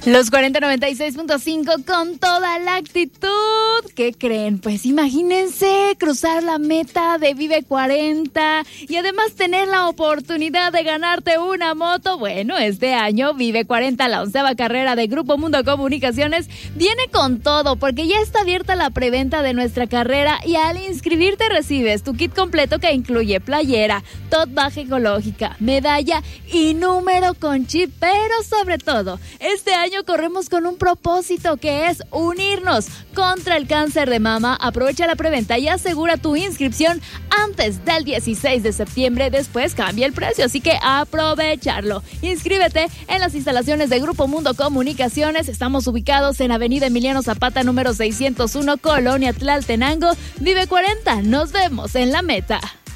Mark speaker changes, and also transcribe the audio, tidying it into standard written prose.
Speaker 1: Los 4096.5 con toda la actitud. ¿Qué creen? Pues imagínense cruzar la meta de Vive 40 y además tener la oportunidad de ganarte una moto. Bueno, este año Vive 40, la 11ª carrera de Grupo Mundo Comunicaciones, viene con todo porque ya está abierta la preventa de nuestra carrera y al inscribirte recibes tu kit completo que incluye playera, tote bag ecológica, medalla y número con chip, pero sobre todo, este año corremos con un propósito que es unirnos contra el cáncer de mama. Aprovecha la preventa y asegura tu inscripción antes del 16 de septiembre. Después cambia el precio, así que aprovecharlo. Inscríbete en las instalaciones de Grupo Mundo Comunicaciones. Estamos ubicados en Avenida Emiliano Zapata, número 601, Colonia Tlaltenango. Vive 40, nos vemos en la meta.